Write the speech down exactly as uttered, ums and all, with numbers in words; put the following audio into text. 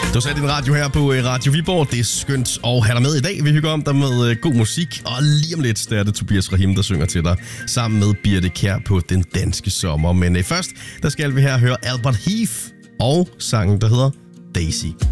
Du satte din radio her på Radio Viborg. Det er skønt at have dig med i dag. Vi hygger om dig med god musik. Og lige om lidt, der er det Tobias Rahim, der synger til dig. Sammen med Birte Kjær på Den Danske Sommer. Men først, der skal vi her høre Albert Heath og sangen, der hedder Daisy.